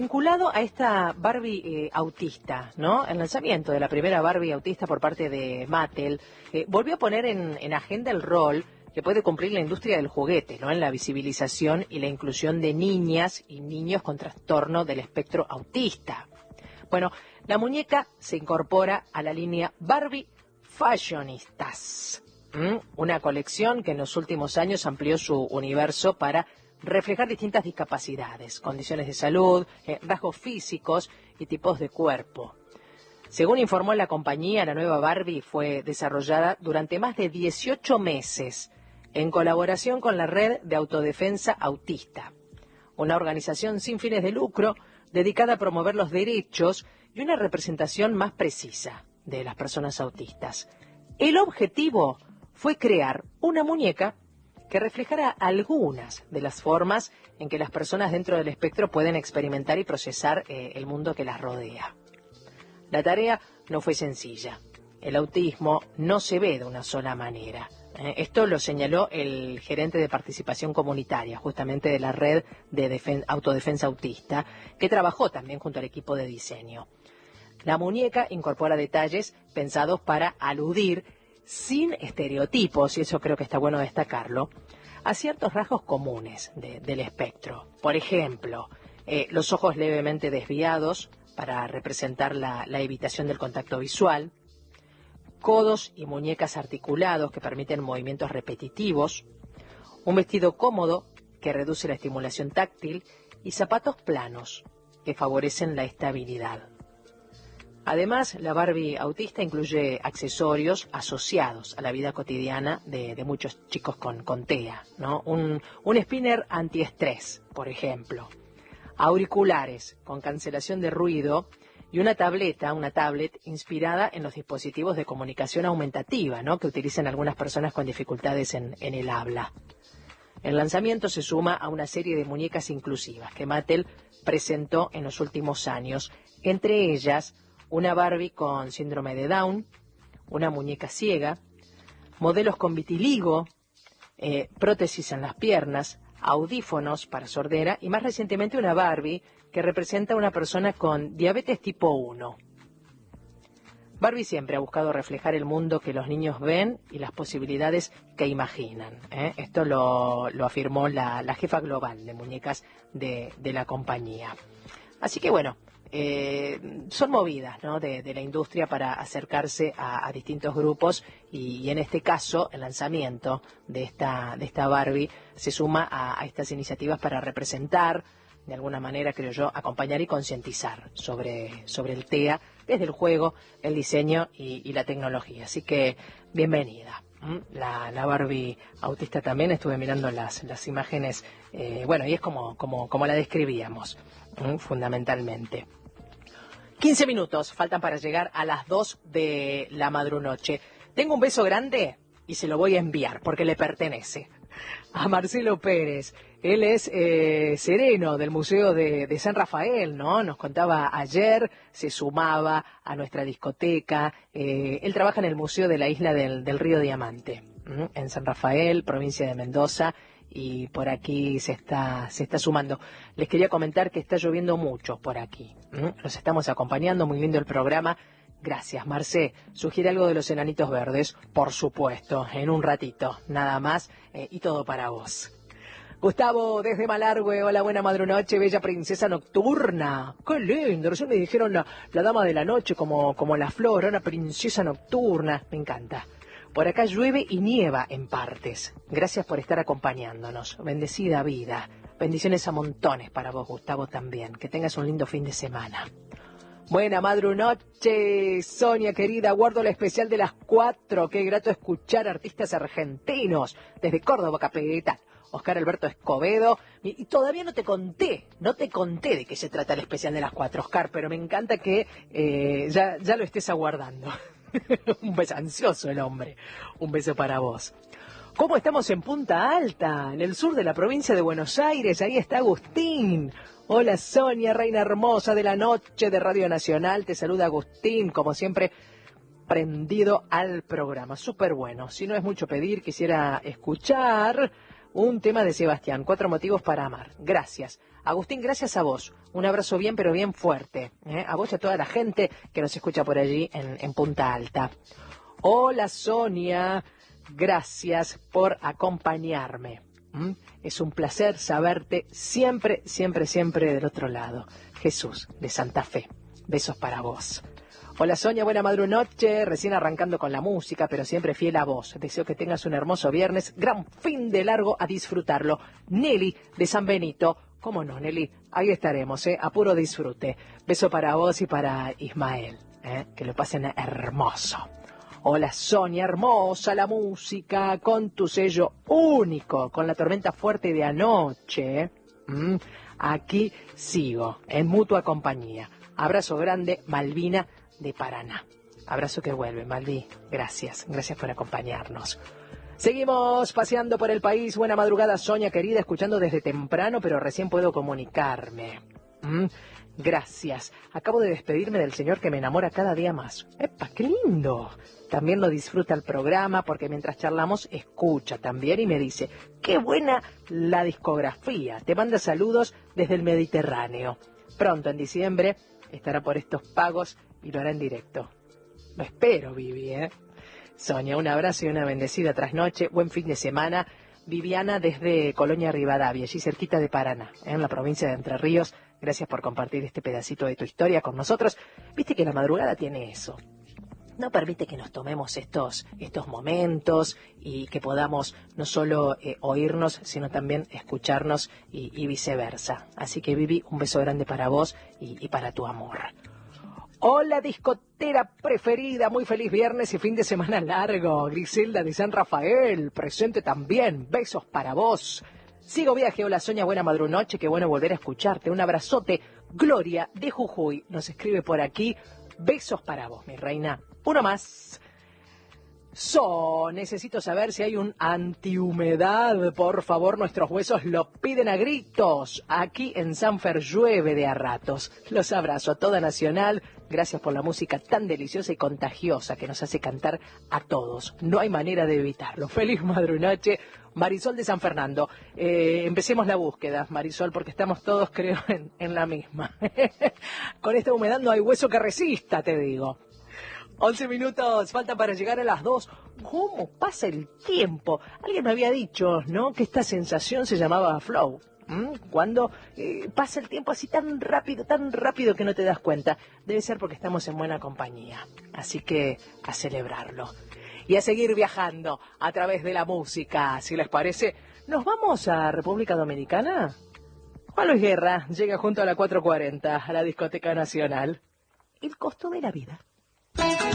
Vinculado a esta Barbie autista, ¿no? El lanzamiento de la primera Barbie autista por parte de Mattel volvió a poner en agenda el rol que puede cumplir la industria del juguete, ¿no? En la visibilización y la inclusión de niñas y niños con trastorno del espectro autista. Bueno, la muñeca se incorpora a la línea Barbie Fashionistas, una colección que en los últimos años amplió su universo para reflejar distintas discapacidades, condiciones de salud, rasgos físicos y tipos de cuerpo. Según informó la compañía, la nueva Barbie fue desarrollada durante más de 18 meses en colaboración con la Red de Autodefensa Autista, una organización sin fines de lucro dedicada a promover los derechos y una representación más precisa de las personas autistas. El objetivo fue crear una muñeca que reflejara algunas de las formas en que las personas dentro del espectro pueden experimentar y procesar el mundo que las rodea. La tarea no fue sencilla. El autismo no se ve de una sola manera. Esto lo señaló el gerente de participación comunitaria, justamente de la red de autodefensa autista, que trabajó también junto al equipo de diseño. La muñeca incorpora detalles pensados para aludir, sin estereotipos, y eso creo que está bueno destacarlo, a ciertos rasgos comunes del espectro. Por ejemplo, los ojos levemente desviados para representar la evitación del contacto visual, codos y muñecas articulados que permiten movimientos repetitivos, un vestido cómodo que reduce la estimulación táctil y zapatos planos que favorecen la estabilidad. Además, la Barbie autista incluye accesorios asociados a la vida cotidiana de muchos chicos con TEA, ¿no? Un spinner antiestrés, por ejemplo, auriculares con cancelación de ruido y una tablet inspirada en los dispositivos de comunicación aumentativa, ¿no? Que utilizan algunas personas con dificultades en el habla. El lanzamiento se suma a una serie de muñecas inclusivas que Mattel presentó en los últimos años, entre ellas una Barbie con síndrome de Down, una muñeca ciega, modelos con vitiligo, prótesis en las piernas, audífonos para sordera y más recientemente una Barbie que representa a una persona con diabetes tipo 1. Barbie siempre ha buscado reflejar el mundo que los niños ven y las posibilidades que imaginan. Esto lo afirmó la jefa global de muñecas de la compañía. Así que bueno, son movidas, ¿no? de la industria para acercarse a distintos grupos y en este caso el lanzamiento de esta Barbie se suma a estas iniciativas para representar, de alguna manera creo yo, acompañar y concientizar sobre el TEA desde el juego, el diseño y la tecnología. Así que bienvenida. La Barbie autista también, estuve mirando las imágenes, bueno, y es como la describíamos, fundamentalmente. 15 minutos faltan para llegar a las 2 de la madrunoche. Tengo un beso grande y se lo voy a enviar porque le pertenece a Marcelo Pérez. Él es sereno del Museo de San Rafael, ¿no? Nos contaba ayer, se sumaba a nuestra discoteca. Él trabaja en el Museo de la Isla del Río Diamante, en San Rafael, provincia de Mendoza, y por aquí se está sumando. Les quería comentar que está lloviendo mucho por aquí. Los estamos acompañando, muy lindo el programa. Gracias, Marcé. ¿Sugiere algo de los Enanitos Verdes? Por supuesto, en un ratito, nada más, y todo para vos. Gustavo, desde Malargüe, hola, buena madrunoche, bella princesa nocturna. Qué lindo, recién me dijeron la dama de la noche, como la flor, una princesa nocturna. Me encanta. Por acá llueve y nieva en partes. Gracias por estar acompañándonos. Bendecida vida. Bendiciones a montones para vos, Gustavo, también. Que tengas un lindo fin de semana. Buena madrunoche, Sonia querida. Guardo la especial de las 4. Qué grato escuchar artistas argentinos. Desde Córdoba, capital. Oscar Alberto Escobedo. Y todavía no te conté de qué se trata el especial de las 4, Oscar, pero me encanta que ya lo estés aguardando. Un beso ansioso el hombre. Un beso para vos. ¿Cómo estamos en Punta Alta, en el sur de la provincia de Buenos Aires? Ahí está Agustín. Hola Sonia, reina hermosa de la noche de Radio Nacional. Te saluda Agustín, como siempre, prendido al programa. Súper bueno. Si no es mucho pedir, quisiera escuchar un tema de Sebastián, 4 motivos para amar. Gracias. Agustín, gracias a vos. Un abrazo bien, pero bien fuerte. A vos y a toda la gente que nos escucha por allí en Punta Alta. Hola, Sonia. Gracias por acompañarme. Es un placer saberte siempre, siempre, siempre del otro lado. Jesús, de Santa Fe. Besos para vos. Hola Sonia, buena madrunoche, recién arrancando con la música, pero siempre fiel a vos. Deseo que tengas un hermoso viernes, gran fin de largo a disfrutarlo. Nelly, de San Benito. ¿Cómo no, Nelly? Ahí estaremos, a puro disfrute. Beso para vos y para Ismael, que lo pasen hermoso. Hola Sonia, hermosa la música, con tu sello único, con la tormenta fuerte de anoche. Aquí sigo, en mutua compañía. Abrazo grande, Malvina de Paraná. Abrazo que vuelve, Malví. Gracias, gracias por acompañarnos. Seguimos paseando por el país. Buena madrugada, Sonia querida, escuchando desde temprano, pero recién puedo comunicarme. Gracias. Acabo de despedirme del señor que me enamora cada día más. ¡Epa, qué lindo! También lo disfruta el programa porque mientras charlamos escucha también y me dice, ¡qué buena la discografía! Te manda saludos desde el Mediterráneo. Pronto, en diciembre, estará por estos pagos y lo hará en directo. Lo espero, Vivi, Sonia, un abrazo y una bendecida trasnoche. Buen fin de semana. Viviana desde Colonia Rivadavia, allí cerquita de Paraná, en la provincia de Entre Ríos. Gracias por compartir este pedacito de tu historia con nosotros. Viste que la madrugada tiene eso. No permite que nos tomemos estos momentos y que podamos no solo oírnos, sino también escucharnos y viceversa. Así que, Vivi, un beso grande para vos y para tu amor. Hola, discotera preferida, muy feliz viernes y fin de semana largo. Griselda de San Rafael, presente también, besos para vos. Sigo viaje, hola Sonia, buena madrunoche, qué bueno volver a escucharte. Un abrazote. Gloria de Jujuy nos escribe por aquí, besos para vos, mi reina. Uno más. Necesito saber si hay un antihumedad, por favor, nuestros huesos lo piden a gritos. Aquí en Sanfer llueve de a ratos. Los abrazo a toda Nacional, gracias por la música tan deliciosa y contagiosa que nos hace cantar a todos. No hay manera de evitarlo. Feliz madrunoche, Marisol de San Fernando. Empecemos la búsqueda, Marisol, porque estamos todos, creo, en la misma. Con esta humedad no hay hueso que resista, te digo. 11 minutos, faltan para llegar a las 2. ¿Cómo pasa el tiempo? Alguien me había dicho, ¿no?, que esta sensación se llamaba flow. Cuando pasa el tiempo así tan rápido que no te das cuenta. Debe ser porque estamos en buena compañía. Así que a celebrarlo. Y a seguir viajando a través de la música. Si les parece, ¿nos vamos a República Dominicana? Juan Luis Guerra llega junto a la 440 a la Discoteca Nacional. El costo de la vida.